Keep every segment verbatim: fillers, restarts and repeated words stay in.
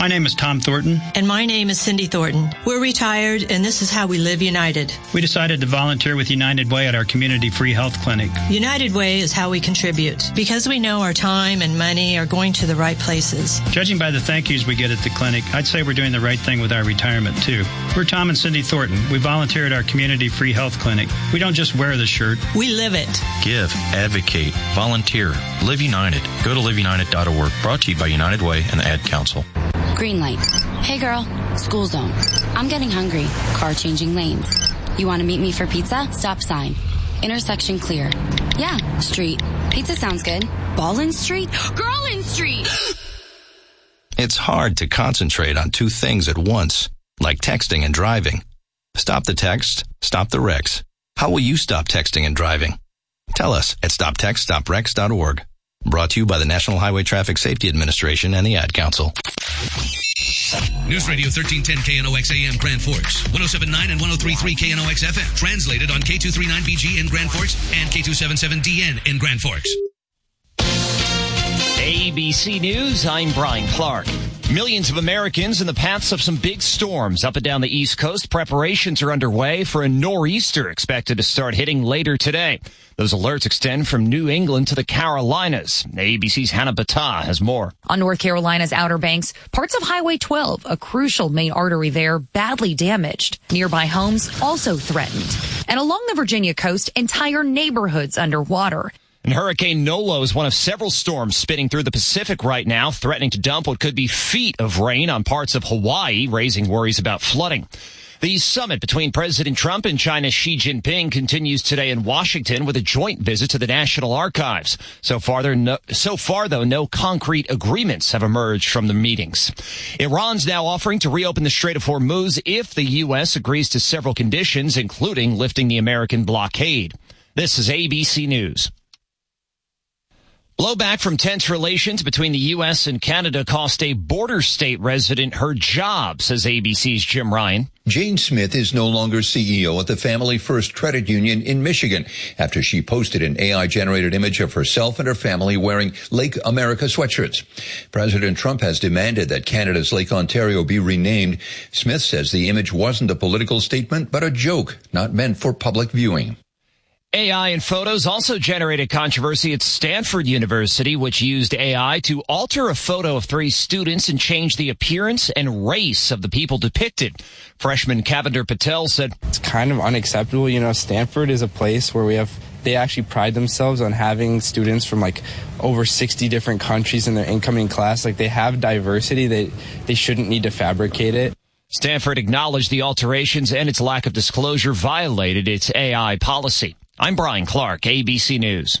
My name is Tom Thornton. And my name is Cindy Thornton. We're retired, and this is how we live United. We decided to volunteer with United Way at our community free health clinic. United Way is how we contribute, because we know our time and money are going to the right places. Judging by the thank yous we get at the clinic, I'd say we're doing the right thing with our retirement, too. We're Tom and Cindy Thornton. We volunteer at our community free health clinic. We don't just wear the shirt. We live it. Give, advocate, volunteer, live United. Go to live united dot org. Brought to you by United Way and the Ad Council. Green light. Hey girl, school zone. I'm getting hungry. Car changing lanes. You want to meet me for pizza? Stop sign. Intersection clear. Yeah, street. Pizza sounds good. Ballin Street? Girlin Street! It's hard to concentrate on two things at once, like texting and driving. Stop the text, stop the wrecks. How will you stop texting and driving? Tell us at stop text stop wrecks dot org. Brought to you by the National Highway Traffic Safety Administration and the Ad Council. News Radio thirteen ten K N O X A M Grand Forks, one oh seven point nine and one oh three point three K N O X F M. Translated on K two thirty-nine B G in Grand Forks and K two seventy-seven D N in Grand Forks. A B C News, I'm Brian Clark. Millions of Americans in the paths of some big storms up and down the East Coast. Preparations are underway for a nor'easter expected to start hitting later today. Those alerts extend from New England to the Carolinas. A B C's Hannah Battah has more. On North Carolina's Outer Banks, parts of Highway twelve, a crucial main artery there, badly damaged. Nearby homes also threatened. And along the Virginia coast, entire neighborhoods underwater. And Hurricane Nolo is one of several storms spinning through the Pacific right now, threatening to dump what could be feet of rain on parts of Hawaii, raising worries about flooding. The summit between President Trump and China's Xi Jinping continues today in Washington with a joint visit to the National Archives. So far, there no, so far though, no concrete agreements have emerged from the meetings. Iran's now offering to reopen the Strait of Hormuz if the U S agrees to several conditions, including lifting the American blockade. This is A B C News. Blowback from tense relations between the U S and Canada cost a border state resident her job, says A B C's Jim Ryan. Jane Smith is no longer C E O at the Family First Credit Union in Michigan after she posted an A I-generated image of herself and her family wearing Lake America sweatshirts. President Trump has demanded that Canada's Lake Ontario be renamed. Smith says the image wasn't a political statement, but a joke, not meant for public viewing. A I in photos also generated controversy at Stanford University, which used A I to alter a photo of three students and change the appearance and race of the people depicted. Freshman Cavender Patel said, "It's kind of unacceptable. You know, Stanford is a place where we have, they actually pride themselves on having students from like over sixty different countries in their incoming class. Like they have diversity. They, they shouldn't need to fabricate it." Stanford acknowledged the alterations and its lack of disclosure violated its A I policy. I'm Brian Clark, A B C News.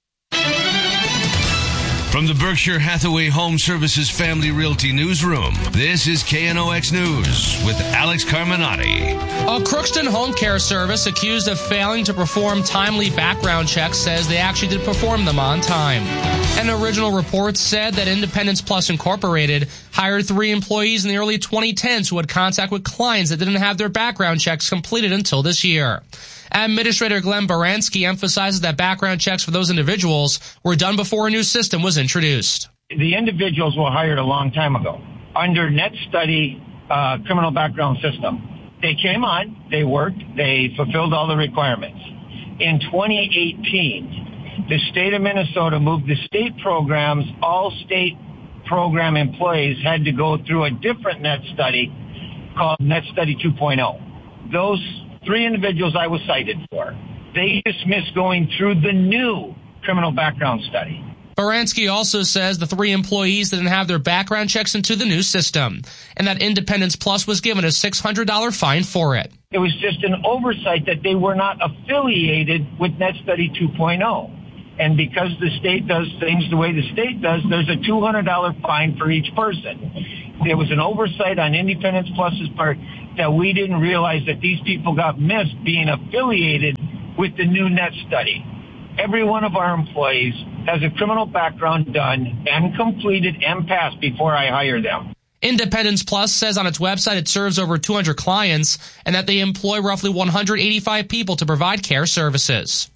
From the Berkshire Hathaway Home Services Family Realty Newsroom, this is K N O X News with Alex Carminati. A Crookston Home Care Service accused of failing to perform timely background checks says they actually did perform them on time. An original report said that Independence Plus Incorporated hired three employees in the early twenty tens who had contact with clients that didn't have their background checks completed until this year. Administrator Glenn Baranski emphasizes that background checks for those individuals were done before a new system was introduced. The individuals were hired a long time ago under NetStudy uh, criminal background system. They came on, they worked, they fulfilled all the requirements. In twenty eighteen, the state of Minnesota moved the state programs. All state program employees had to go through a different NetStudy called NetStudy two point oh. Those three individuals I was cited for, they dismissed going through the new criminal background study. Baranski also says the three employees didn't have their background checks into the new system, and that Independence Plus was given a six hundred dollars fine for it. It was just an oversight that they were not affiliated with NetStudy two point oh. And because the state does things the way the state does, there's a two hundred dollars fine for each person. There was an oversight on Independence Plus's part that we didn't realize that these people got missed being affiliated with the new NetStudy. Every one of our employees has a criminal background done and completed and passed before I hire them. Independence Plus says on its website it serves over two hundred clients and that they employ roughly one hundred eighty-five people to provide care services.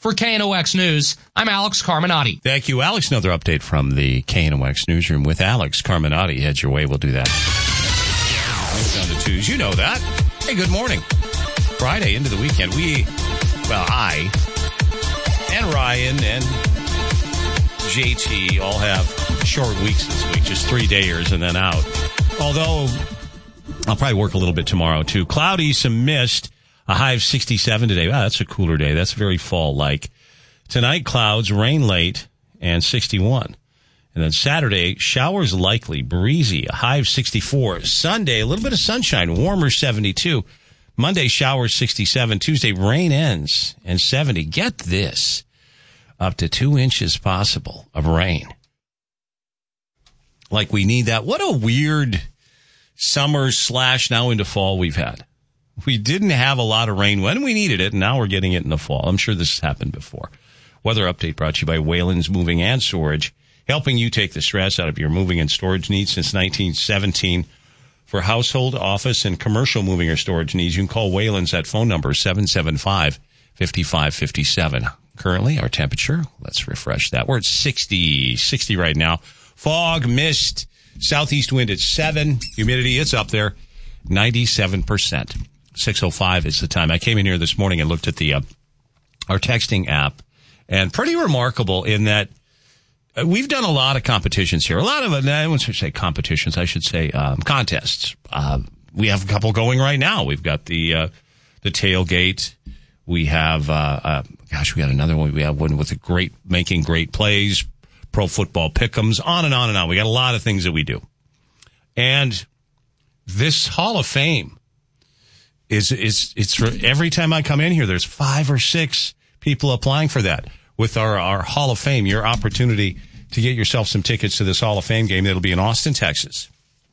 For K N O X News, I'm Alex Carminati. Thank you, Alex. Another update from the K N O X Newsroom with Alex Carminati. Head your way. We'll do that. Down to twos. You know that. Hey, good morning. Friday into the weekend. We, well, I and Ryan and J T all have short weeks this week, just three dayers and then out. Although I'll probably work a little bit tomorrow too. Cloudy, some mist, a high of sixty-seven today. Wow, that's a cooler day. That's very fall-like. Tonight, clouds, rain late, and sixty-one. And then Saturday, showers likely, breezy, a high of sixty-four. Sunday, a little bit of sunshine, warmer, seventy-two. Monday, showers, sixty-seven. Tuesday, rain ends, and seventy. Get this, up to two inches possible of rain. Like we need that. What a weird summer slash now into fall we've had. We didn't have a lot of rain when we needed it, and now we're getting it in the fall. I'm sure this has happened before. Weather update brought to you by Wayland's Moving and Storage, helping you take the stress out of your moving and storage needs since nineteen seventeen. For household, office, and commercial moving or storage needs, you can call Wayland's at phone number seven seven five, five five five seven. Currently, our temperature, let's refresh that. We're at sixty, sixty right now. Fog, mist, southeast wind at seven. Humidity, it's up there, ninety-seven percent. six oh five is the time. I came in here this morning and looked at the uh, our texting app, and pretty remarkable in that we've done a lot of competitions here. A lot of, I wouldn't say competitions, I should say um, contests. Uh, we have a couple going right now. We've got the uh, the tailgate. We have, uh, uh, gosh, we got another one. We have one with a great, making great plays, pro football pick'ems, on and on and on. We got a lot of things that we do. And this Hall of Fame is, is, it's every time I come in here, there's five or six people applying for that. With our, our Hall of Fame, your opportunity to get yourself some tickets to this Hall of Fame game that'll be in Austin, Texas.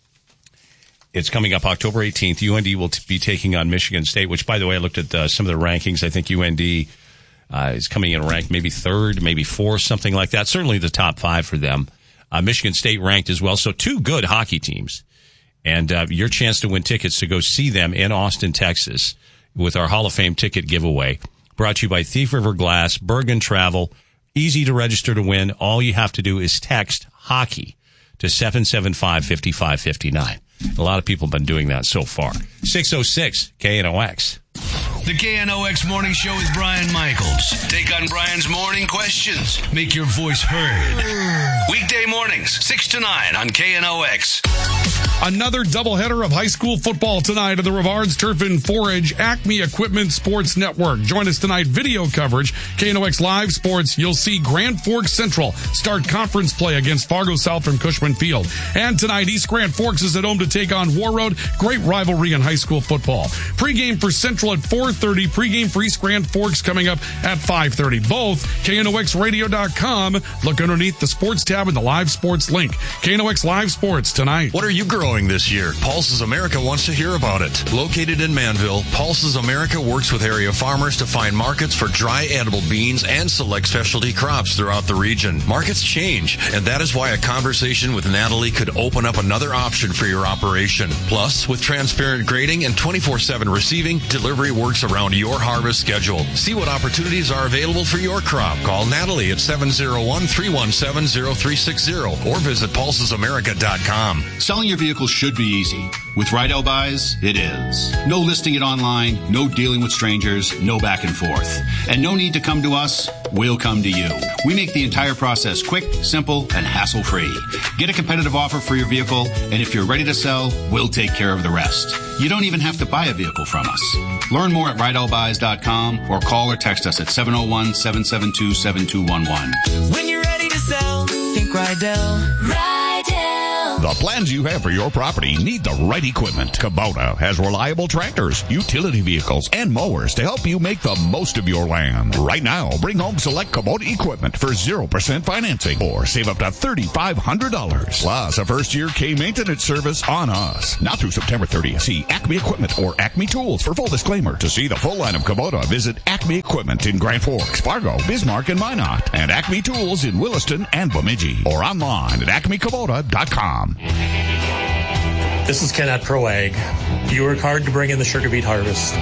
It's coming up October eighteenth. U N D will t- be taking on Michigan State, which, by the way, I looked at uh, some of the rankings. I think U N D uh, is coming in ranked maybe third, maybe fourth, something like that. Certainly the top five for them. Uh, Michigan State ranked as well. So two good hockey teams. And uh, your chance to win tickets to go see them in Austin, Texas with our Hall of Fame ticket giveaway. Brought to you by Thief River Glass, Bergen Travel. Easy to register to win. All you have to do is text hockey to seven seven five, five five five nine. A lot of people have been doing that so far. six oh six K N O X. The K N O X Morning Show with Brian Michaels. Take on Brian's morning questions. Make your voice heard. Weekday mornings, six to nine on K N O X. Another doubleheader of high school football tonight at the Rivards Turf and Forage Acme Equipment Sports Network. Join us tonight, video coverage, K N O X Live Sports. You'll see Grand Forks Central start conference play against Fargo South from Cushman Field. And tonight, East Grand Forks is at home to take on War Road. Great rivalry in high school football. Pregame for Central at four thirty. Pregame for East Grand Forks coming up at five thirty. Both K N O X radio dot com. Look underneath the sports tab and the live sports link. K N O X Live Sports tonight. What are you growing this year? Pulses America wants to hear about it. Located in Manville, Pulses America works with area farmers to find markets for dry edible beans and select specialty crops throughout the region. Markets change, and that is why a conversation with Natalie could open up another option for your operation. Plus, with transparent grading and twenty-four seven receiving, delivery works around your harvest schedule. See what opportunities are available for your crop. Call Natalie at seven oh one, three one seven, oh three six oh or visit pulses america dot com. Selling your vehicle should be easy. With Rydell Buys, it is. No listing it online, no dealing with strangers, no back and forth. And no need to come to us, we'll come to you. We make the entire process quick, simple, and hassle-free. Get a competitive offer for your vehicle, and if you're ready to sell, we'll take care of the rest. You don't even have to buy a vehicle from us. Learn more at rydell buys dot com or call or text us at seven oh one, seven seven two, seven two one one. When you're ready to sell, think Rydell. Rydell. The plans you have for your property need the right equipment. Kubota has reliable tractors, utility vehicles, and mowers to help you make the most of your land. Right now, bring home select Kubota equipment for zero percent financing or save up to three thousand five hundred dollars. Plus, a first-year K-maintenance service on us. Now through September thirtieth, see Acme Equipment or Acme Tools for full disclaimer. To see the full line of Kubota, visit Acme Equipment in Grand Forks, Fargo, Bismarck, and Minot, and Acme Tools in Williston and Bemidji, or online at acme kubota dot com. This is Ken at Pro Ag. You work hard to bring in the sugar beet harvest.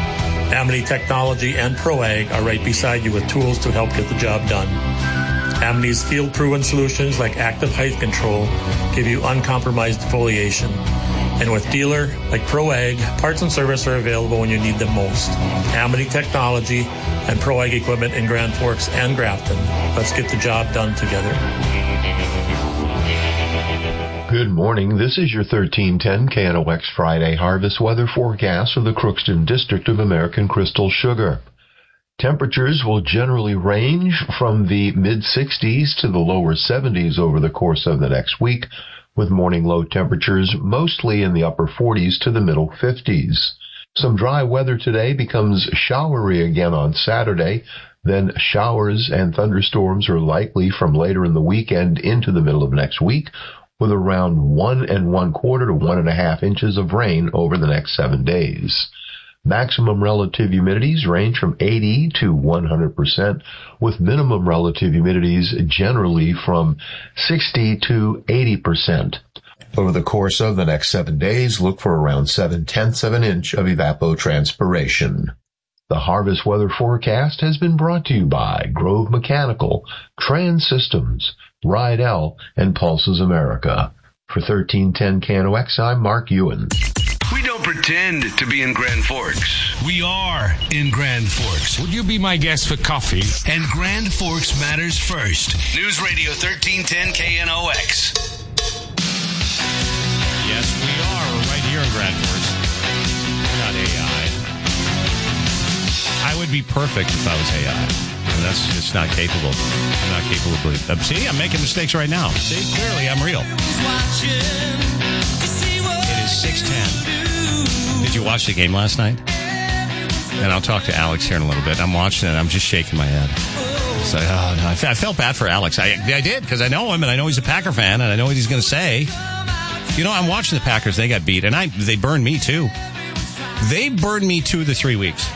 Amity Technology and ProAg are right beside you with tools to help get the job done. Amity's field-proven solutions like active height control give you uncompromised foliation. And with dealer like ProAg, parts and service are available when you need them most. Amity Technology and ProAg equipment in Grand Forks and Grafton. Let's get the job done together. Good morning. This is your thirteen ten K N O X Friday harvest weather forecast for the Crookston District of American Crystal Sugar. Temperatures will generally range from the mid-sixties to the lower seventies over the course of the next week, with morning low temperatures mostly in the upper forties to the middle fifties. Some dry weather today becomes showery again on Saturday. Then showers and thunderstorms are likely from later in the weekend into the middle of next week, with around one and one quarter to one and a half inches of rain over the next seven days. Maximum relative humidities range from eighty to one hundred percent, with minimum relative humidities generally from sixty to eighty percent. Over the course of the next seven days, look for around seven-tenths of an inch of evapotranspiration. The harvest weather forecast has been brought to you by Grove Mechanical, Trans Systems, Rydell, and Pulses America. For thirteen ten K N O X, I'm Mark Ewan. We don't pretend to be in Grand Forks. We are in Grand Forks. Would you be my guest for coffee? And Grand Forks matters first. News Radio thirteen ten K N O X. Yes, we are. We're right here in Grand Forks. We're not A I. I would be perfect if I was A I. And that's just not capable. I'm not capable of believing. Uh, see, I'm making mistakes right now. See, clearly I'm real. It is six ten. Did you watch the game last night? And I'll talk to Alex here in a little bit. I'm watching it. I'm just shaking my head. It's like, oh, no. I felt bad for Alex. I, I did, because I know him, and I know he's a Packer fan, and I know what he's going to say. You know, I'm watching the Packers. They got beat, and I they burned me, too. They burned me two to three weeks.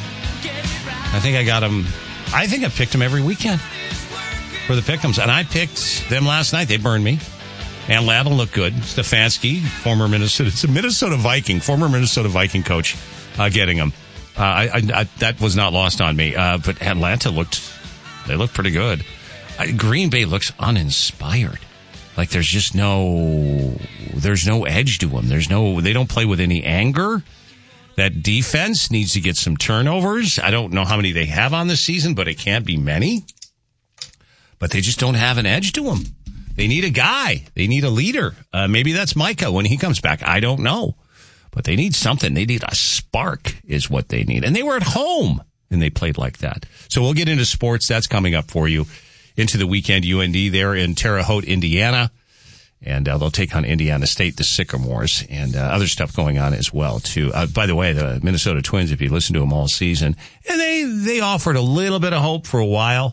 I think I got them. I think I picked them every weekend for the pick'ems, and I picked them last night. They burned me. And Ladden looked good. Stefanski, former Minnesota, it's a Minnesota Viking, former Minnesota Viking coach, uh, getting him. Uh, I, I, I, that was not lost on me. Uh, but Atlanta looked, they looked pretty good. Uh, Green Bay looks uninspired. Like there's just no, there's no edge to them. There's no, they don't play with any anger. That defense needs to get some turnovers. I don't know how many they have on this season, but it can't be many. But they just don't have an edge to them. They need a guy. They need a leader. Uh, maybe that's Micah when he comes back. I don't know. But they need something. They need a spark is what they need. And they were at home, and they played like that. So we'll get into sports. That's coming up for you. Into the weekend, U N D there in Terre Haute, Indiana. And uh, they'll take on Indiana State, the Sycamores, and uh, other stuff going on as well, too. Uh, by the way, the Minnesota Twins, if you listen to them all season, and they, they offered a little bit of hope for a while.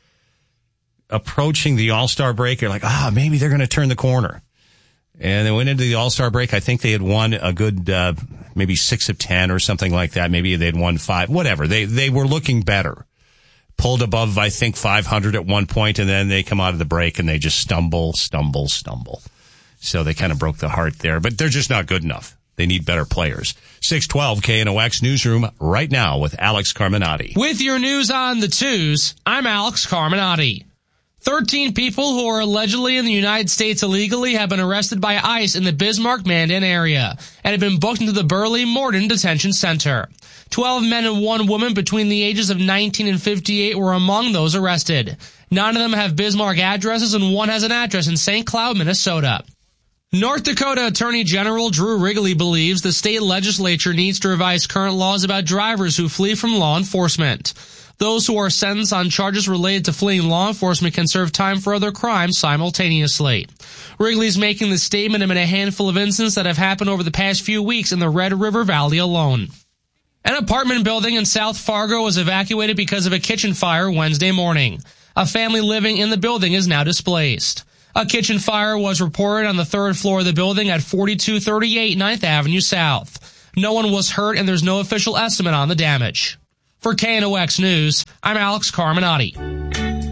Approaching the All-Star break, you're like, ah, maybe they're going to turn the corner. And they went into the All-Star break. I think they had won a good, uh, maybe six of ten or something like that. Maybe they'd won five, whatever. They, they were looking better. Pulled above, I think, five hundred at one point, and then they come out of the break and they just stumble, stumble, stumble. So they kind of broke the heart there, but they're just not good enough. They need better players. six twelve K N O X Newsroom right now with Alex Carminati. With your news on the twos, I'm Alex Carminati. thirteen people who are allegedly in the United States illegally have been arrested by ICE in the Bismarck-Mandan area and have been booked into the Burley-Morden Detention Center. twelve men and one woman between the ages of nineteen and fifty-eight were among those arrested. Nine of them have Bismarck addresses and one has an address in Saint Cloud, Minnesota. North Dakota Attorney General Drew Wrigley believes the state legislature needs to revise current laws about drivers who flee from law enforcement. Those who are sentenced on charges related to fleeing law enforcement can serve time for other crimes simultaneously. Wrigley's making the statement amid a handful of incidents that have happened over the past few weeks in the Red River Valley alone. An apartment building in South Fargo was evacuated because of a kitchen fire Wednesday morning. A family living in the building is now displaced. A kitchen fire was reported on the third floor of the building at forty-two thirty-eight ninth Avenue South. No one was hurt and there's no official estimate on the damage. For K N O X News, I'm Alex Carminati.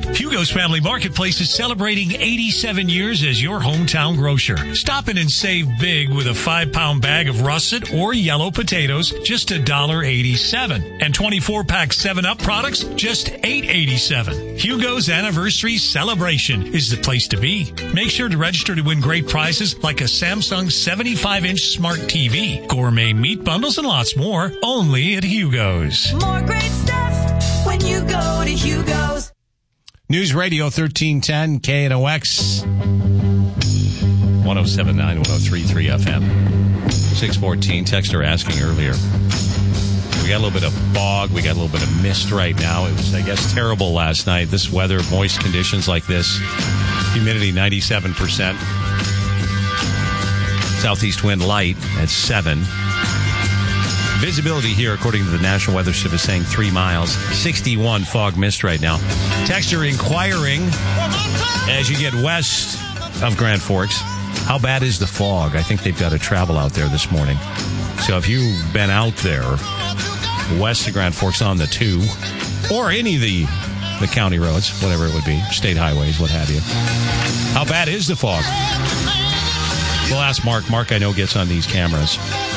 Hugo's Family Marketplace is celebrating eighty-seven years as your hometown grocer. Stop in and save big with a five-pound bag of russet or yellow potatoes, just one dollar eighty-seven. And twenty-four pack seven up products, just eight eighty-seven. Hugo's Anniversary Celebration is the place to be. Make sure to register to win great prizes like a Samsung seventy-five inch smart T V, gourmet meat bundles, and lots more, only at Hugo's. More great stuff when you go to Hugo's. News Radio thirteen ten K N O X one oh seven point nine, one oh three point three F M. six fourteen, texter asking earlier. We got a little bit of fog. We got a little bit of mist right now. It was, I guess, terrible last night. This weather, moist conditions like this. Humidity ninety-seven percent. Southeast wind light at seven. Visibility here, according to the National Weather Service, saying three miles. sixty-one fog mist right now. Texter inquiring, as you get west of Grand Forks, how bad is the fog? I think they've got to travel out there this morning. So if you've been out there west of Grand Forks on the two, or any of the, the county roads, whatever it would be, state highways, what have you, how bad is the fog? We'll ask Mark. Mark, I know, gets on these cameras.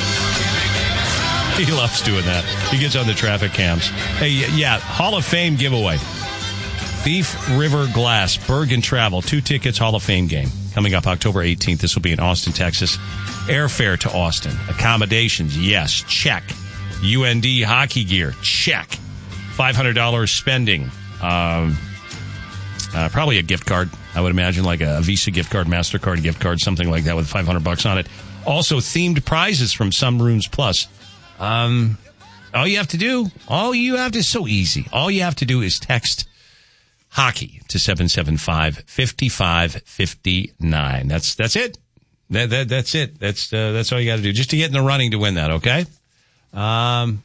He loves doing that. He gets on the traffic cams. Hey, yeah, Hall of Fame giveaway. Thief River Glass, Bergen Travel, two tickets, Hall of Fame game. Coming up October eighteenth. This will be in Austin, Texas. Airfare to Austin. Accommodations, yes, check. U N D hockey gear, check. five hundred dollars spending. Um, uh, probably a gift card, I would imagine, like a Visa gift card, MasterCard gift card, something like that with five hundred bucks on it. Also, themed prizes from Some Rooms Plus. Um, all you have to do, all you have to, so easy. All you have to do is text hockey to seven seven five, five five five nine. That's, that's it. That, that, that's it. That's, uh, that's all you got to do just to get in the running to win that. Okay. Um,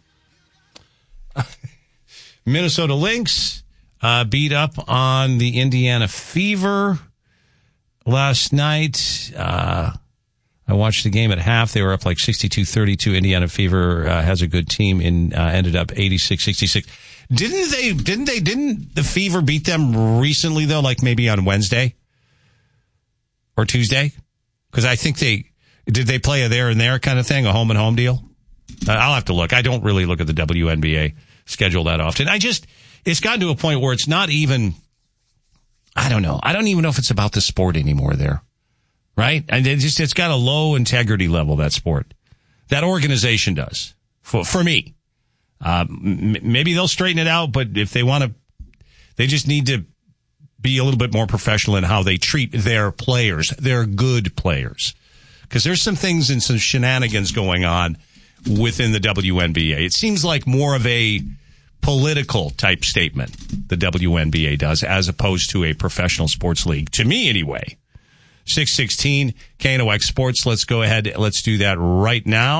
Minnesota Lynx, uh, beat up on the Indiana Fever last night. Uh, I watched the game at half. They were up like sixty-two thirty-two. Indiana Fever uh, has a good team and uh, ended up eighty-six sixty-six. Didn't they, didn't they, didn't the Fever beat them recently, though, like maybe on Wednesday or Tuesday? Because I think they, did they play a there and there kind of thing, a home and home deal? Uh, I'll have to look. I don't really look at the W N B A schedule that often. I just, it's gotten to a point where it's not even, I don't know. I don't even know if it's about the sport anymore there. Right? And it just, it's got a low integrity level, that sport. That organization does. For, for me. Uh, m- maybe they'll straighten it out, but if they want to, they just need to be a little bit more professional in how they treat their players, their good players. Because there's some things and some shenanigans going on within the W N B A. It seems like more of a political type statement, the W N B A does, as opposed to a professional sports league. To me, anyway. six sixteen K N O X Sports. Let's go ahead. Let's do that right now.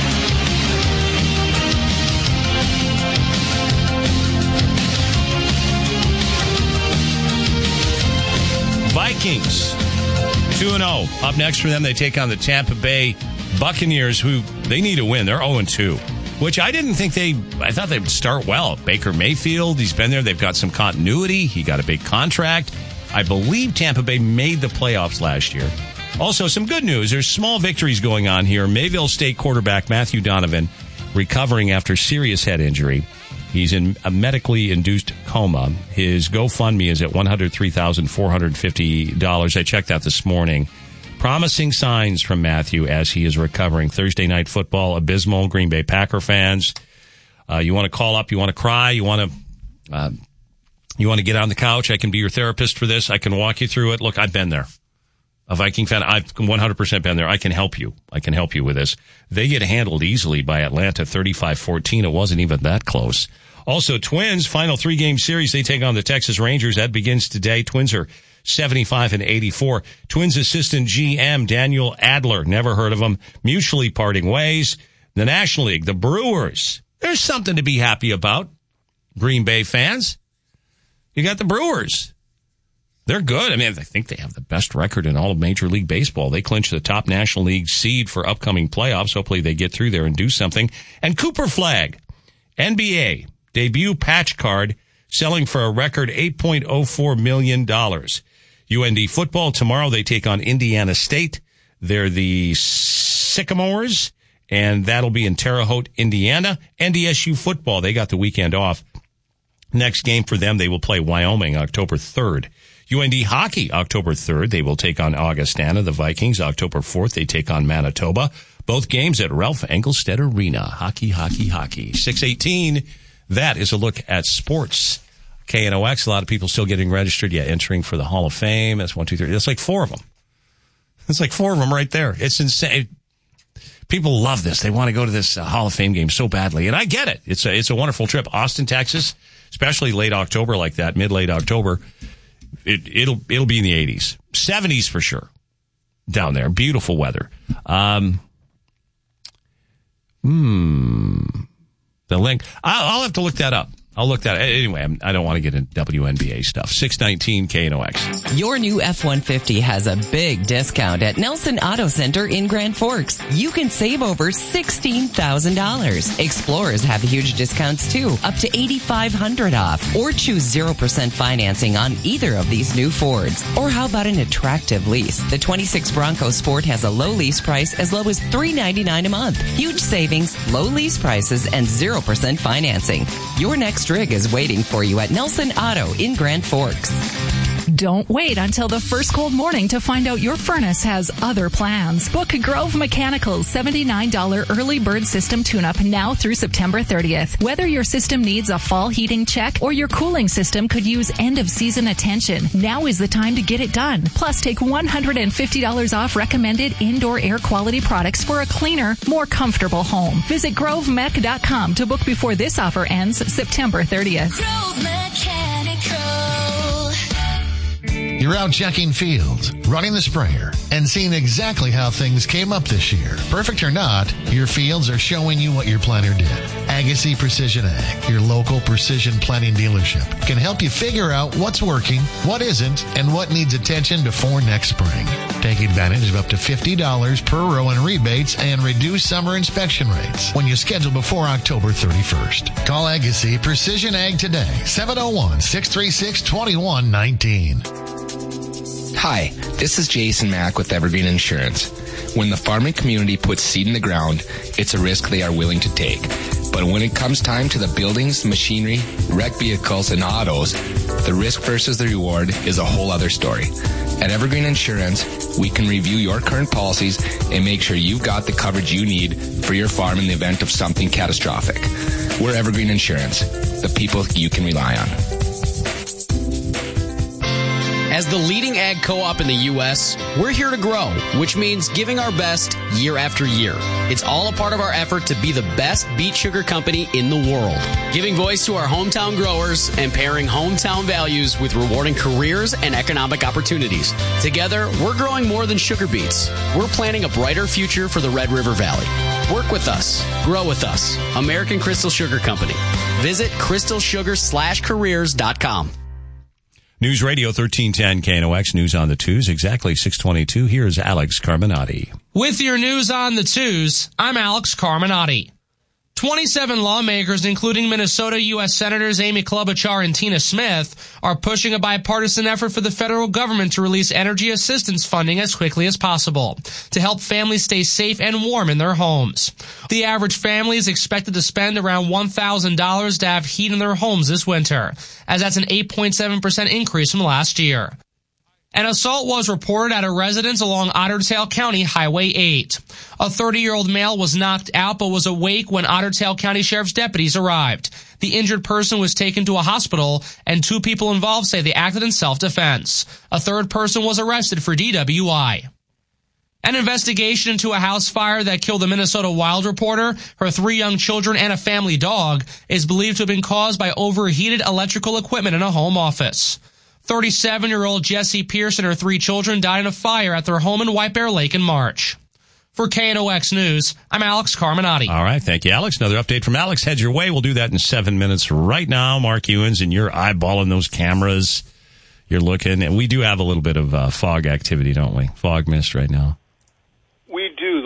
Vikings, two and oh. Up next for them, they take on the Tampa Bay Buccaneers, who they need to win. They're oh and two, which I didn't think they, I thought they would start well. Baker Mayfield, he's been there. They've got some continuity. He got a big contract. I believe Tampa Bay made the playoffs last year. Also, some good news. There's small victories going on here. Mayville State quarterback Matthew Donovan recovering after serious head injury. He's in a medically induced coma. His GoFundMe is at one hundred three thousand four hundred fifty dollars. I checked that this morning. Promising signs from Matthew as he is recovering. Thursday night football, abysmal. Green Bay Packer fans. Uh, you want to call up, you want to cry, you want to... Uh, You want to get on the couch? I can be your therapist for this. I can walk you through it. Look, I've been there. A Viking fan, I've one hundred percent been there. I can help you. I can help you with this. They get handled easily by Atlanta, thirty-five fourteen. It wasn't even that close. Also, Twins, final three-game series. They take on the Texas Rangers. That begins today. Twins are seventy-five and eighty-four. Twins assistant G M Daniel Adler, never heard of him, mutually parting ways. The National League, the Brewers. There's something to be happy about, Green Bay fans. You got the Brewers. They're good. I mean, I think they have the best record in all of Major League Baseball. They clinch the top National League seed for upcoming playoffs. Hopefully they get through there and do something. And Cooper Flagg, N B A, debut patch card selling for a record eight point oh four million dollars. U N D football tomorrow, they take on Indiana State. They're the Sycamores, and that'll be in Terre Haute, Indiana. N D S U football, they got the weekend off. Next game for them, they will play Wyoming October third. U N D hockey, October third, they will take on Augustana. The Vikings, October fourth, they take on Manitoba. Both games at Ralph Engelstad Arena. Hockey, hockey, hockey. six eighteen, that is a look at sports. K N O X, a lot of people still getting registered. Yeah, entering for the Hall of Fame. That's one, two, three. That's like four of them. That's like four of them right there. It's insane. People love this. They want to go to this uh, Hall of Fame game so badly. And I get it. It's a, it's a wonderful trip. Austin, Texas, especially late October like that, mid-late October. It, it'll it'll be in the eighties, seventies for sure down there. Beautiful weather. Um, hmm. The link. I'll, I'll have to look that up. I'll look that. Anyway, I'm, I don't want to get into W N B A stuff. six nineteen K N O X. Your new F one fifty has a big discount at Nelson Auto Center in Grand Forks. You can save over sixteen thousand dollars. Explorers have huge discounts too, up to eight thousand five hundred dollars off. Or choose zero percent financing on either of these new Fords. Or how about an attractive lease? The twenty-six Bronco Sport has a low lease price as low as three hundred ninety-nine dollars a month. Huge savings, low lease prices, and zero percent financing. Your next rig is waiting for you at Nelson Auto in Grand Forks. Don't wait until the first cold morning to find out your furnace has other plans. Book Grove Mechanical's seventy-nine dollars early bird system tune-up now through September thirtieth. Whether your system needs a fall heating check or your cooling system could use end-of-season attention, now is the time to get it done. Plus, take one hundred fifty dollars off recommended indoor air quality products for a cleaner, more comfortable home. Visit grove mech dot com to book before this offer ends September thirtieth. Grove Mechanical. You're out checking fields, running the sprayer, and seeing exactly how things came up this year. Perfect or not, your fields are showing you what your planner did. Agassi Precision Ag, your local precision planting dealership, can help you figure out what's working, what isn't, and what needs attention before next spring. Take advantage of up to fifty dollars per row in rebates and reduce summer inspection rates when you schedule before October thirty-first. Call Agassi Precision Ag today, seven oh one, six three six, two one one nine. Hi, this is Jason Mack with Evergreen Insurance. When the farming community puts seed in the ground, it's a risk they are willing to take. But when it comes time to the buildings, machinery, wrecked vehicles, and autos, the risk versus the reward is a whole other story. At Evergreen Insurance, we can review your current policies and make sure you've got the coverage you need for your farm in the event of something catastrophic. We're Evergreen Insurance, the people you can rely on. As the leading ag co-op in the U S, we're here to grow, which means giving our best year after year. It's all a part of our effort to be the best beet sugar company in the world. Giving voice to our hometown growers and pairing hometown values with rewarding careers and economic opportunities. Together, we're growing more than sugar beets. We're planning a brighter future for the Red River Valley. Work with us. Grow with us. American Crystal Sugar Company. Visit crystal sugar slash careers dot com. News Radio thirteen ten K N O X, news on the twos, exactly six twenty-two. Here's Alex Carminati. With your news on the twos, I'm Alex Carminati. twenty-seven lawmakers, including Minnesota U S Senators Amy Klobuchar and Tina Smith, are pushing a bipartisan effort for the federal government to release energy assistance funding as quickly as possible to help families stay safe and warm in their homes. The average family is expected to spend around one thousand dollars to have heat in their homes this winter, as that's an eight point seven percent increase from last year. An assault was reported at a residence along Otter Tail County Highway eight. A thirty-year-old male was knocked out but was awake when Otter Tail County Sheriff's deputies arrived. The injured person was taken to a hospital, and two people involved say they acted in self-defense. A third person was arrested for D W I. An investigation into a house fire that killed the Minnesota Wild reporter, her three young children, and a family dog is believed to have been caused by overheated electrical equipment in a home office. thirty-seven-year-old Jessie Pierce and her three children died in a fire at their home in White Bear Lake in March. For K N O X News, I'm Alex Carminati. All right, thank you, Alex. Another update from Alex heads your way. We'll do that in seven minutes right now. Mark Ewens, and you're eyeballing those cameras. You're looking, and we do have a little bit of uh, fog activity, don't we? Fog mist right now. We do. The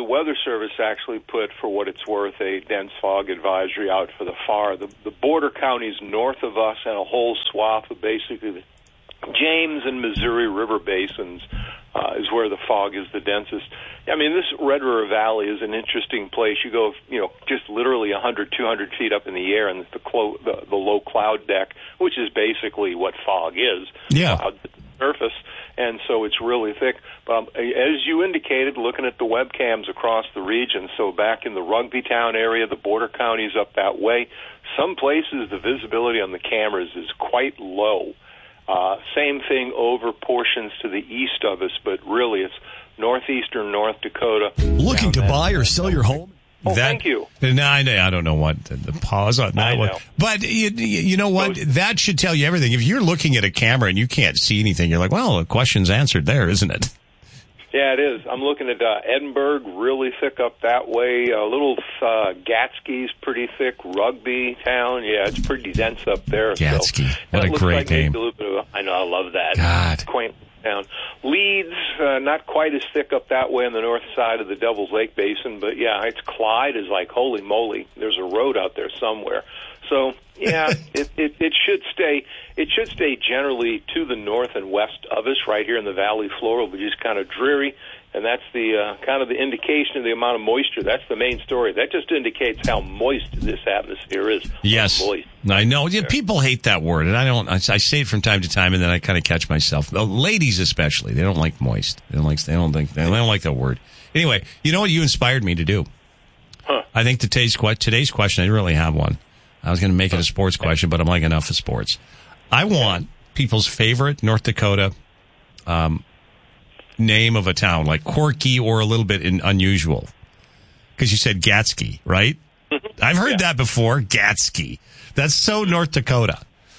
Weather Service actually put, for what it's worth, a dense fog advisory out for the F A R. The, the border counties north of us and a whole swath of basically the James and Missouri River basins uh, is where the fog is the densest. I mean, this Red River Valley is an interesting place. You go, you know, just literally one hundred, two hundred feet up in the air, and the, clo- the, the low cloud deck, which is basically what fog is. Yeah. Cloud surface, and so it's really thick. But um, as you indicated, looking at the webcams across the region, so back in the Rugby Town area, the border counties up that way, some places the visibility on the cameras is quite low. Uh, same thing over portions to the east of us, but really it's northeastern North Dakota. Looking to buy or sell your home? Oh, that, thank you. No, I, I don't know what the, the pause on that I one. know. But you, you know what? That should tell you everything. If you're looking at a camera and you can't see anything, you're like, well, the question's answered there, isn't it? Yeah, it is. I'm looking at uh, Edinburgh, really thick up that way. A little uh, Gatsky's pretty thick. Rugby Town, yeah, it's pretty dense up there. Gatsky, so, what a looks great like name. A little bit of, I know, I love that. God. Quaint town. Leeds, uh, not quite as thick up that way on the north side of the Devil's Lake Basin, but yeah, it's Clyde is like, holy moly, there's a road out there somewhere. So, yeah, it, it, it should stay it should stay generally to the north and west of us right here in the valley floor, which is kind of dreary, and that's the uh, kind of the indication of the amount of moisture. That's the main story. That just indicates how moist this atmosphere is. Yes, moist. I know. Yeah, people hate that word, and I don't. I, I say it from time to time, and then I kind of catch myself. The ladies, especially, they don't like moist. They don't like. They don't think. They don't like that word. Anyway, you know what you inspired me to do? Huh. I think today's today's question. I didn't really have one. I was going to make it a sports question, but I'm like, enough of sports. I want people's favorite North Dakota um, name of a town, like quirky or a little bit in, unusual. Because you said Gatsky, right? I've heard Yeah. that before, Gatsky. That's so North Dakota.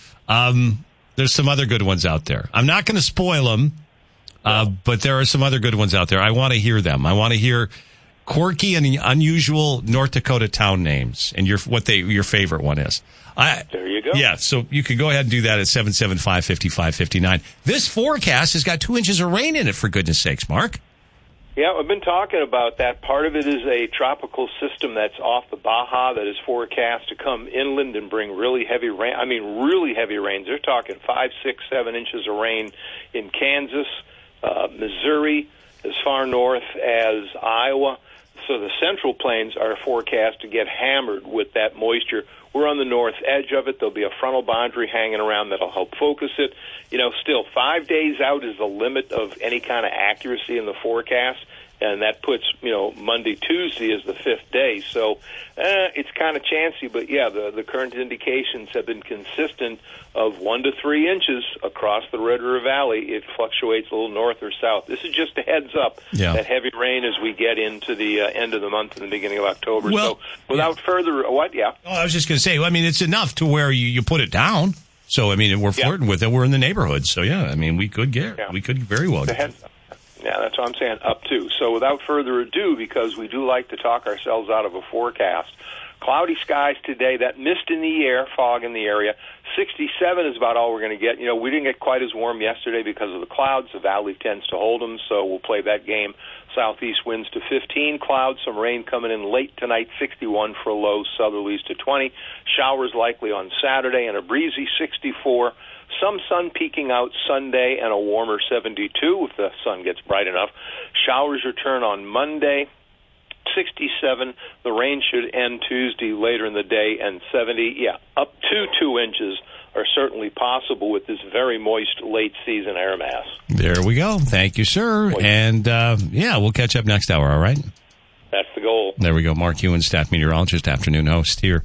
Um, there's some other good ones out there. I'm not going to spoil them, uh, but there are some other good ones out there. I want to hear them. I want to hear quirky and unusual North Dakota town names and your what they your favorite one is. I, there you go. Yeah, so you can go ahead and do that at seven seven five, five five five nine. This forecast has got two inches of rain in it, for goodness sakes, Mark. Yeah, I've been talking about that. Part of it is a tropical system that's off the Baja that is forecast to come inland and bring really heavy rain. I mean, really heavy rains. They're talking five, six, seven inches of rain in Kansas, uh, Missouri, as far north as Iowa. So the central plains are forecast to get hammered with that moisture. We're on the north edge of it. There'll be a frontal boundary hanging around that'll help focus it. You know, still five days out is the limit of any kind of accuracy in the forecast, and that puts, you know, Monday, Tuesday as the fifth day. So eh, it's kind of chancy, but yeah, the, the current indications have been consistent of one to three inches across the Red River Valley. It fluctuates a little north or south. This is just a heads up, yeah. that heavy rain as we get into the uh, end of the month and the beginning of October. Well, so without yeah. further, what, yeah. Oh, I was just going to say, I mean, it's enough to where you, you put it down. So, I mean, we're flirting yeah. with it. We're in the neighborhood. So, yeah, I mean, we could get, yeah. we could very well get it. Yeah, that's what I'm saying, up to. So without further ado, because we do like to talk ourselves out of a forecast, cloudy skies today, that mist in the air, fog in the area. sixty-seven is about all we're going to get. You know, we didn't get quite as warm yesterday because of the clouds. The valley tends to hold them, so we'll play that game. Southeast winds to fifteen, clouds, some rain coming in late tonight, sixty-one for a low, southerlies to twenty. Showers likely on Saturday and a breezy sixty-four. Some sun peeking out Sunday and a warmer seventy-two if the sun gets bright enough. Showers return on Monday, sixty-seven. The rain should end Tuesday later in the day, and seventy. Yeah, up to two inches are certainly possible with this very moist late season air mass. There we go. Thank you, sir. Moist. And, uh, yeah, we'll catch up next hour, all right? That's the goal. There we go. Mark Ewan, staff meteorologist, afternoon host here.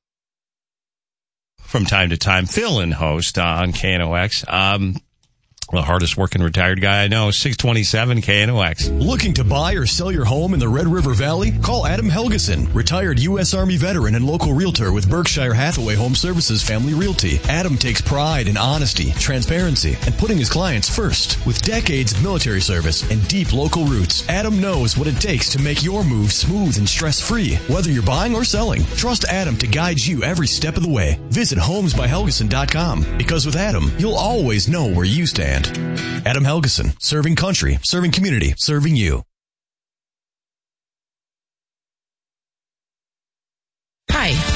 From time to time, fill-in host uh, on K N O X. Um, the hardest working retired guy I know, six twenty-seven K N O X. Looking to buy or sell your home in the Red River Valley? Call Adam Helgeson, retired U S Army veteran and local realtor with Berkshire Hathaway Home Services Family Realty. Adam takes pride in honesty, transparency, and putting his clients first. With decades of military service and deep local roots, Adam knows what it takes to make your move smooth and stress-free. Whether you're buying or selling, trust Adam to guide you every step of the way. Visit homes by helgeson dot com, because with Adam, you'll always know where you stand. Adam Helgeson, serving country, serving community, serving you.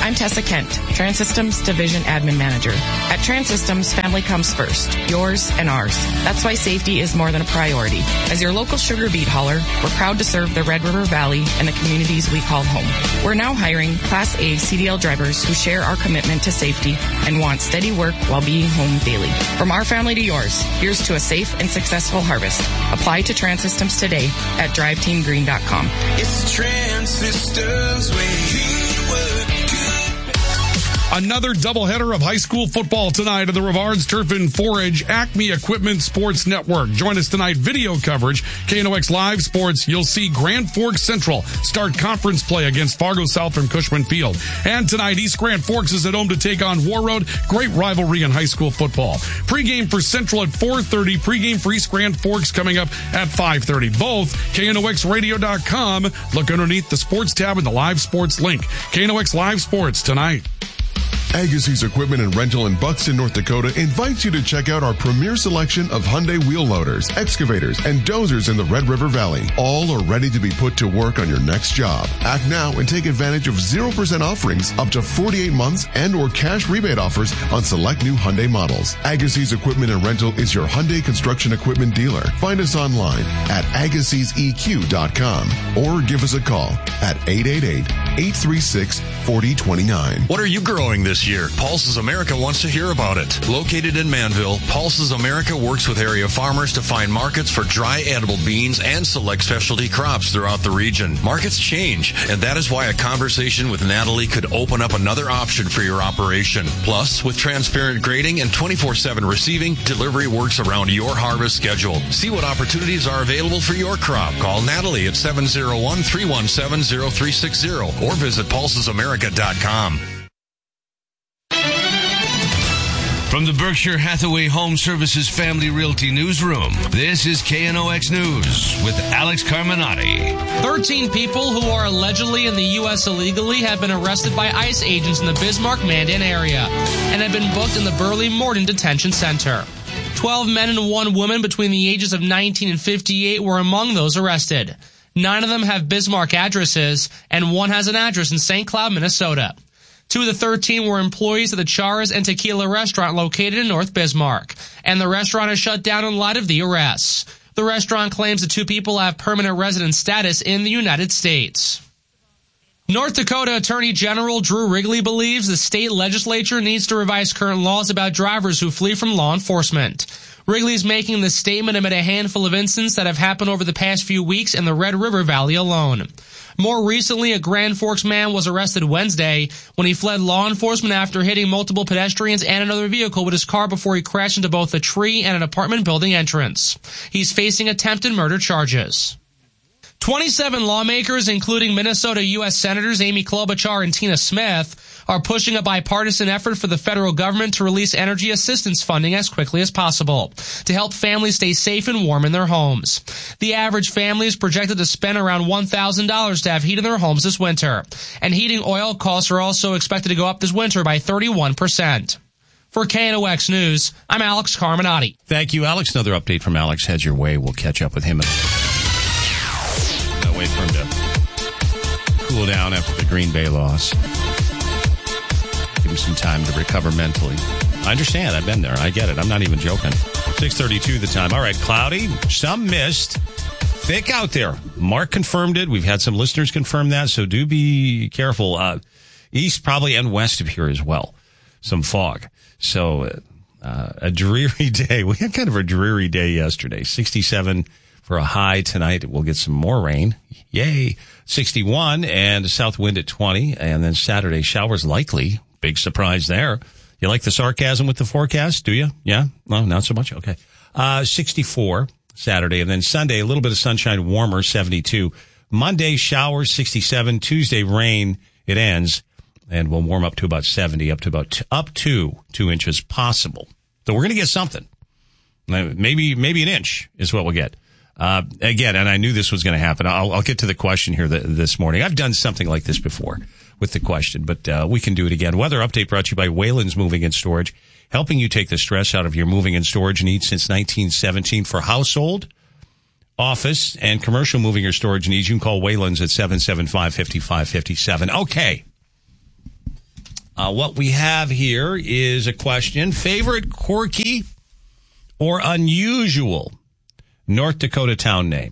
I'm Tessa Kent, Trans Systems Division Admin Manager. At Trans Systems, family comes first, yours and ours. That's why safety is more than a priority. As your local sugar beet hauler, we're proud to serve the Red River Valley and the communities we call home. We're now hiring Class A C D L drivers who share our commitment to safety and want steady work while being home daily. From our family to yours, here's to a safe and successful harvest. Apply to Trans Systems today at drive team green dot com. It's Trans Systems way. Another doubleheader of high school football tonight at the Rivards Turf and Forage Acme Equipment Sports Network. Join us tonight, video coverage, K N O X Live Sports. You'll see Grand Forks Central start conference play against Fargo South from Cushman Field. And tonight, East Grand Forks is at home to take on War Road. Great rivalry in high school football. Pre-game for Central at four thirty. Pre-game for East Grand Forks coming up at five thirty. Both K N O X radio dot com. Look underneath the sports tab and the live sports link. K N O X Live Sports tonight. Agassiz Equipment and Rental in Buxton, North Dakota invites you to check out our premier selection of Hyundai wheel loaders, excavators, and dozers in the Red River Valley. All are ready to be put to work on your next job. Act now and take advantage of zero percent offerings up to forty-eight months and or cash rebate offers on select new Hyundai models. Agassiz Equipment and Rental is your Hyundai construction equipment dealer. Find us online at agassiz e q dot com or give us a call at eight eight eight, eight three six, four zero two nine. What are you growing this year? Pulses America wants to hear about it. Located in Manville, Pulses America works with area farmers to find markets for dry edible beans and select specialty crops throughout the region. Markets change, and that is why a conversation with Natalie could open up another option for your operation. Plus, with transparent grading and twenty-four seven receiving, delivery works around your harvest schedule. See what opportunities are available for your crop. Call Natalie at seven oh one, three one seven, oh three six oh or visit pulses america dot com. From the Berkshire Hathaway Home Services Family Realty Newsroom, this is K N O X News with Alex Carminati. thirteen people who are allegedly in the U S illegally have been arrested by ICE agents in the Bismarck-Mandan area and have been booked in the Burley-Morden Detention Center. twelve men and one woman between the ages of nineteen and fifty-eight were among those arrested. Nine of them have Bismarck addresses, and one has an address in Saint Cloud, Minnesota. Two of the thirteen were employees of the Charas and Tequila restaurant located in North Bismarck, and the restaurant is shut down in light of the arrests. The restaurant claims the two people have permanent resident status in the United States. North Dakota Attorney General Drew Wrigley believes the state legislature needs to revise current laws about drivers who flee from law enforcement. Wrigley's making this statement amid a handful of incidents that have happened over the past few weeks in the Red River Valley alone. More recently, a Grand Forks man was arrested Wednesday when he fled law enforcement after hitting multiple pedestrians and another vehicle with his car before he crashed into both a tree and an apartment building entrance. He's facing attempted murder charges. twenty-seven lawmakers, including Minnesota U S Senators Amy Klobuchar and Tina Smith, are pushing a bipartisan effort for the federal government to release energy assistance funding as quickly as possible to help families stay safe and warm in their homes. The average family is projected to spend around one thousand dollars to have heat in their homes this winter, and heating oil costs are also expected to go up this winter by thirty-one percent. For K N O X News, I'm Alex Carminati. Thank you, Alex. Another update from Alex heads your way. We'll catch up with him. I'll wait for him to cool down after the Green Bay loss. Give him some time to recover mentally. I understand. I've been there. I get it. I'm not even joking. six thirty-two the time. All right, cloudy. Some mist. Thick out there. Mark confirmed it. We've had some listeners confirm that, so do be careful. Uh, east probably and west of here as well. Some fog. So uh, a dreary day. We had kind of a dreary day yesterday. sixty-seven for a high tonight. We'll get some more rain. Yay. sixty-one and a south wind at twenty. And then Saturday, showers likely. Big surprise there. You like the sarcasm with the forecast, do you? Yeah? No, not so much? Okay. Uh, sixty-four Saturday. And then Sunday, a little bit of sunshine, warmer, seventy-two. Monday, showers, sixty-seven. Tuesday, rain. It ends. And we'll warm up to about seventy, up to about, t- up to two inches possible. So we're going to get something. Maybe, maybe an inch is what we'll get. Uh, again, and I knew this was going to happen. I'll, I'll get to the question here th- this morning. I've done something like this before with the question, but uh, we can do it again. Weather update brought to you by Wayland's Moving and Storage, helping you take the stress out of your moving and storage needs since nineteen seventeen for household, office, and commercial moving or storage needs. You can call Wayland's at seven seven five, five five five seven. Okay. Uh, what we have here is a question. Favorite quirky or unusual North Dakota town name?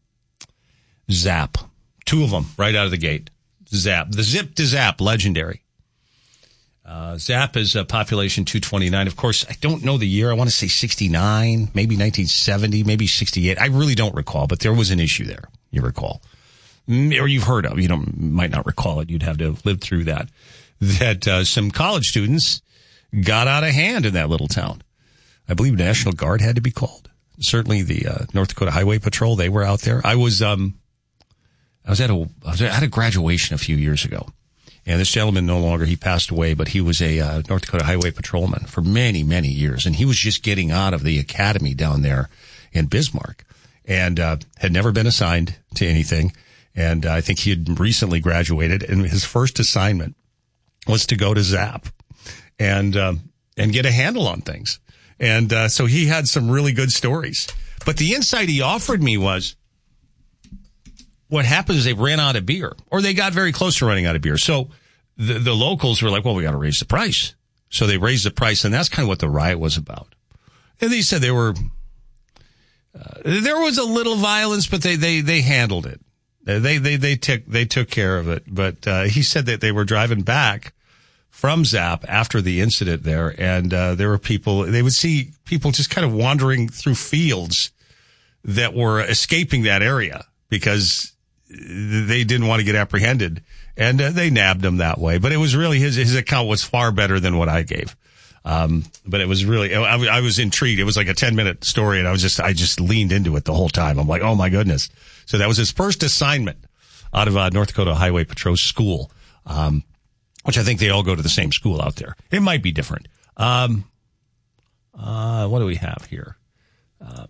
Zap. Two of them right out of the gate. Zap. The Zip to Zap, legendary. Uh, Zap is uh, population two twenty-nine. Of course, I don't know the year. I want to say sixty-nine, maybe nineteen seventy, maybe sixty-eight. I really don't recall, but there was an issue there, you recall. Or you've heard of. You don't, might not recall it. You'd have to have lived through that. That uh, some college students got out of hand in that little town. I believe National Guard had to be called. Certainly the uh, North Dakota Highway Patrol, they were out there. I was um, I was at a I was at a graduation a few years ago, and this gentleman no longer, he passed away, but he was a uh, North Dakota Highway Patrolman for many, many years, and he was just getting out of the academy down there in Bismarck, and uh, had never been assigned to anything, and uh, I think he had recently graduated, and his first assignment was to go to Zap and um, and get a handle on things. And uh, so he had some really good stories. But the insight he offered me was, what happened is they ran out of beer, or they got very close to running out of beer. So the, the locals were like, well, we got to raise the price. So they raised the price, and that's kind of what the riot was about. And they said they were, uh, there was a little violence, but they, they, they handled it. They, they, they took, they took care of it. But, uh, he said that they were driving back from Zap after the incident there, and, uh, there were people, they would see people just kind of wandering through fields that were escaping that area because they didn't want to get apprehended, and uh, they nabbed them that way. But it was really, his, his account was far better than what I gave. Um, but it was really, I, I was intrigued. It was like a ten minute story, and I was just, I just leaned into it the whole time. I'm like, oh my goodness. So that was his first assignment out of uh, North Dakota Highway Patrol School, um, which I think they all go to the same school out there. It might be different. Um, uh, what do we have here? Uh,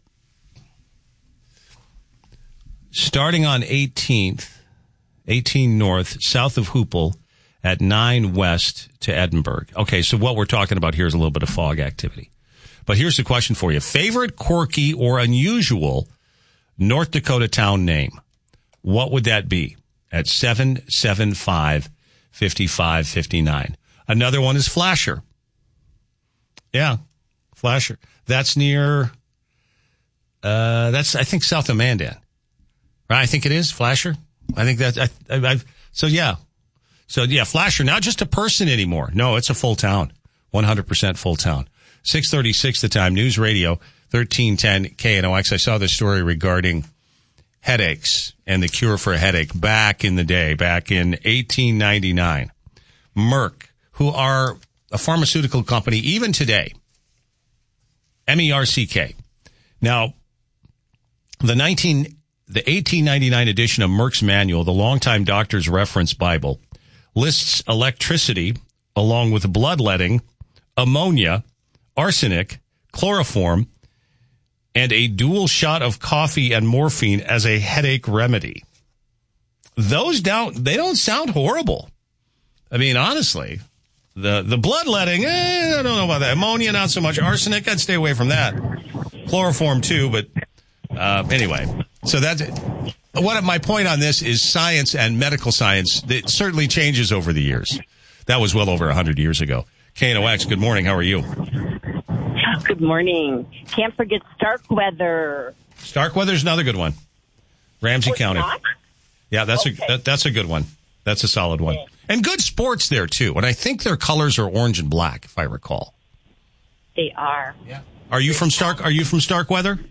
starting on eighteenth, eighteen North, south of Hoople, at nine West to Edinburgh. Okay, so what we're talking about here is a little bit of fog activity. But here's the question for you. Favorite quirky or unusual North Dakota town name? What would that be? At seven seven five, five five five nine. Another one is Flasher. Yeah, Flasher. That's near, uh, that's, I think, south of Mandan. Right? I think it is, Flasher. I think that, I, I, I've, so yeah. So yeah, Flasher, not just a person anymore. No, it's a full town. one hundred percent full town. six thirty-six the time, News Radio, thirteen ten K N O X. I saw this story regarding headaches and the cure for a headache back in the day, back in eighteen ninety-nine. Merck, who are a pharmaceutical company even today, M E R C K. Now, the nineteen, the eighteen ninety-nine edition of Merck's manual, the Longtime Doctor's Reference Bible, lists electricity along with bloodletting, ammonia, arsenic, chloroform, and a dual shot of coffee and morphine as a headache remedy. Those don't, they don't sound horrible. I mean, honestly, the, the bloodletting, eh, I don't know about that. Ammonia, not so much. Arsenic, I'd stay away from that. Chloroform too, but, uh, anyway. So that's it. What my point on this is science and medical science, it certainly changes over the years. That was well over one hundred years ago. K N O X, good morning. How are you? Good morning. Can't forget Starkweather. Starkweather's another good one. Ramsey oh, County. Not? Yeah, that's okay. a that, that's a good one. That's a solid one. And good sports there too. And I think their colors are orange and black, if I recall. They are. Yeah. Are you from Stark are you from Starkweather?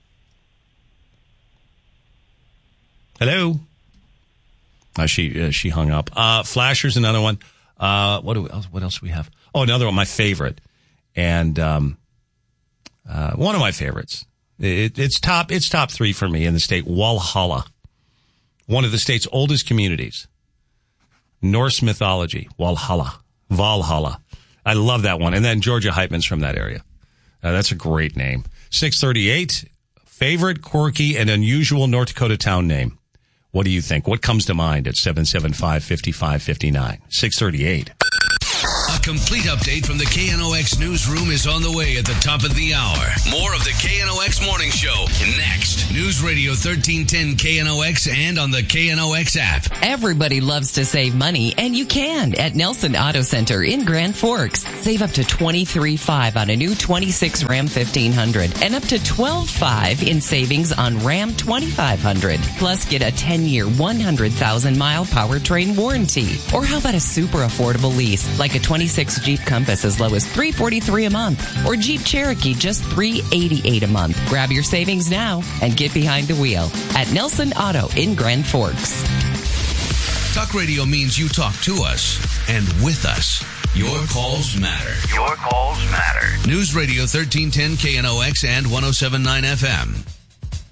Hello. Uh, she uh, she hung up. Uh, Flasher's another one. Uh, what do we, what else do we have? Oh, another one, my favorite, and um, uh, one of my favorites. It, it's top it's top three for me in the state. Walhalla, one of the state's oldest communities. Norse mythology. Walhalla, Valhalla. I love that one. And then Georgia Heitman's from that area. Uh, that's a great name. six thirty-eight. Favorite quirky and unusual North Dakota town name. What do you think? What comes to mind at seven seven five, five five five nine? six thirty-eight. A complete update from the K N O X newsroom is on the way at the top of the hour. More of the K N O X Morning Show next. News Radio thirteen ten K N O X and on the K N O X app. Everybody loves to save money, and you can at Nelson Auto Center in Grand Forks. Save up to twenty-three thousand five hundred dollars on a new twenty-six Ram fifteen hundred and up to twelve thousand five hundred dollars in savings on Ram twenty-five hundred. Plus, get a ten-year, one hundred thousand mile powertrain warranty. Or how about a super affordable lease, like a twenty-six Jeep Compass as low as three hundred forty-three dollars a month, or Jeep Cherokee just three hundred eighty-eight dollars a month. Grab your savings now and get behind the wheel at Nelson Auto in Grand Forks. Talk radio means you talk to us and with us. Your calls matter. Your calls matter. News Radio thirteen ten K N O X and one oh seven point nine F M.